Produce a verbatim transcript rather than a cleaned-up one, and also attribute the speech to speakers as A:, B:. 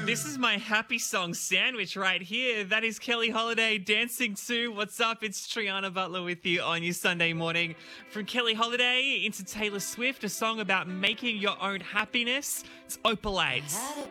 A: This is my happy song sandwich right here. That is Kelly Holiday dancing to What's Up? It's Triana Butler with you on your Sunday morning. From Kelly Holiday into Taylor Swift, a song about making your own happiness. It's Opalite.